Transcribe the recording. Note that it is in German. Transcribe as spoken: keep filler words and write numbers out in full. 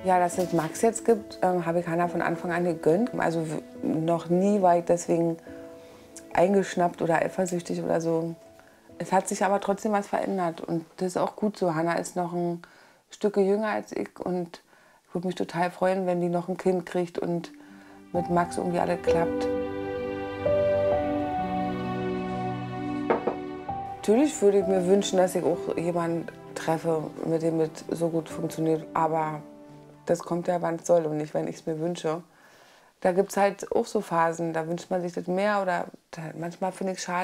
Ja, dass es Max jetzt gibt, ähm, habe ich Hannah von Anfang an gegönnt. Also noch nie war ich deswegen eingeschnappt oder eifersüchtig oder so. Es hat sich aber trotzdem was verändert und das ist auch gut so. Hannah ist noch ein Stück jünger als ich und ich würde mich total freuen, wenn die noch ein Kind kriegt und mit Max irgendwie alles klappt. Natürlich würde ich mir wünschen, dass ich auch jemanden treffe, mit dem es so gut funktioniert. Aber das kommt ja, wann es soll und nicht, wenn ich es mir wünsche. Da gibt es halt auch so Phasen, da wünscht man sich das mehr oder manchmal finde ich es schade.